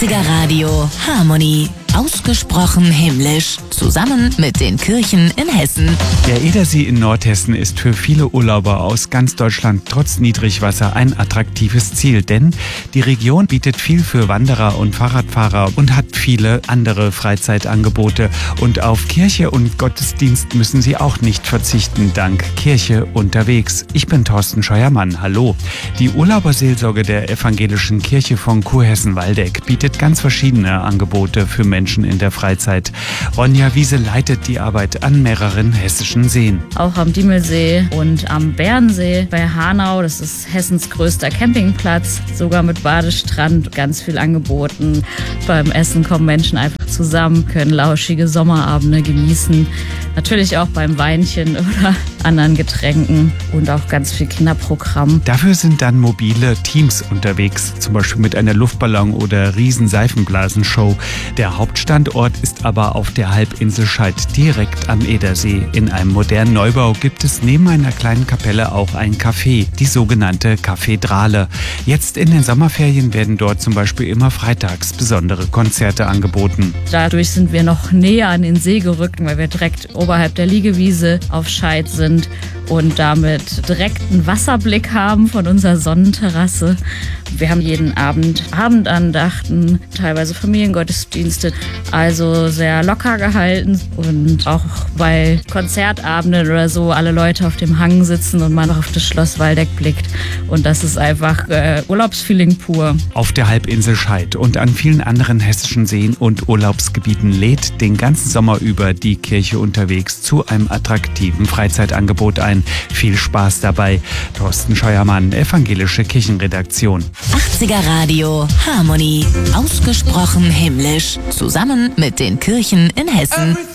80er Radio Harmonie. Ausgesprochen himmlisch. Zusammen mit den Kirchen in Hessen. Der Edersee in Nordhessen ist für viele Urlauber aus ganz Deutschland trotz Niedrigwasser ein attraktives Ziel, denn die Region bietet viel für Wanderer und Fahrradfahrer und hat viele andere Freizeitangebote. Und auf Kirche und Gottesdienst müssen Sie auch nicht verzichten, dank Kirche unterwegs. Ich bin Thorsten Scheuermann, hallo. Die Urlauberseelsorge der Evangelischen Kirche von Kurhessen-Waldeck bietet ganz verschiedene Angebote für Menschen in der Freizeit. Ronja Wiese leitet die Arbeit an mehreren hessischen Seen. Auch am Diemelsee und am Bärensee bei Hanau, das ist Hessens größter Campingplatz, sogar mit Badestrand, ganz viel angeboten. Beim Essen kommen Menschen einfach zusammen, können lauschige Sommerabende genießen. Natürlich auch beim Weinchen oder anderen Getränken und auch ganz viel Kinderprogramm. Dafür sind dann mobile Teams unterwegs, zum Beispiel mit einer Luftballon- oder Riesen-Seifenblasenshow. Der Hauptstandort ist aber auf der Halbinsel Scheid, direkt am Edersee. In einem modernen Neubau gibt es neben einer kleinen Kapelle auch ein Café, die sogenannte Kathedrale. Jetzt in den Sommerferien werden dort zum Beispiel immer freitags besondere Konzerte angeboten. Dadurch sind wir noch näher an den See gerückt, weil wir direkt oberhalb der Liegewiese auf Scheid sind und damit direkt einen Wasserblick haben von unserer Sonnenterrasse. Wir haben jeden Abend Abendandachten, teilweise Familiengottesdienste, also sehr locker gehalten. Und auch bei Konzertabenden oder so alle Leute auf dem Hang sitzen und man auf das Schloss Waldeck blickt. Und das ist einfach Urlaubsfeeling pur. Auf der Halbinsel Scheid und an vielen anderen hessischen Seen und Urlaubsgebieten lädt den ganzen Sommer über die Kirche unterwegs zu einem attraktiven Freizeitangebot ein. Viel Spaß dabei. Thorsten Scheuermann, Evangelische Kirchenredaktion. 80er Radio Harmonie. Ausgesprochen himmlisch. Zusammen mit den Kirchen in Hessen.